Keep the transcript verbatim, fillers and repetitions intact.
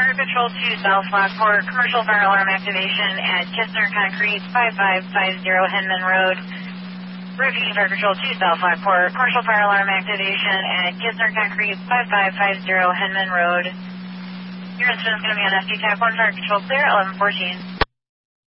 Fire Patrol two South Lockport, commercial fire alarm activation at Kistner Concrete, five five five zero Henman Road. Repeating Fire Patrol two South Lockport, commercial fire alarm activation at Kistner Concrete, five five five zero Henman Road. Your incident is going to be on F T TAC one, Fire Control clear, eleven fourteen.